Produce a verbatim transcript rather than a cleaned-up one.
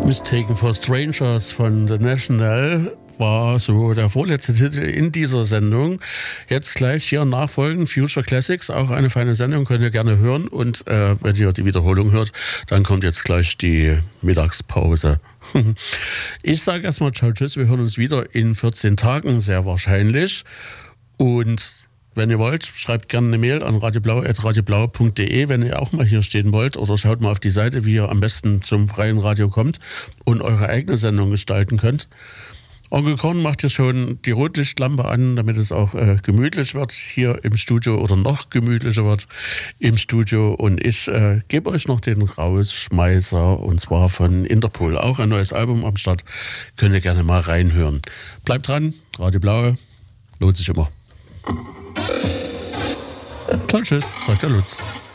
Mistaken for Strangers von The National war so der vorletzte Titel in dieser Sendung. Jetzt gleich hier nachfolgen Future Classics, auch eine feine Sendung, könnt ihr gerne hören. Und äh, wenn ihr die Wiederholung hört, dann kommt jetzt gleich die Mittagspause. Ich sage erstmal ciao, tschüss, wir hören uns wieder in vierzehn Tagen, sehr wahrscheinlich. Und wenn ihr wollt, schreibt gerne eine Mail an radioblau at radioblau punkt de, wenn ihr auch mal hier stehen wollt, oder schaut mal auf die Seite, wie ihr am besten zum freien Radio kommt und eure eigene Sendung gestalten könnt. Onkel Korn macht hier schon die Rotlichtlampe an, damit es auch äh, gemütlich wird hier im Studio oder noch gemütlicher wird im Studio. Und ich äh, gebe euch noch den Rausschmeißer, und zwar von Interpol. Auch ein neues Album am Start. Könnt ihr gerne mal reinhören. Bleibt dran, Radio Blau, lohnt sich immer. Ciao, tschüss, sagt der Lutz.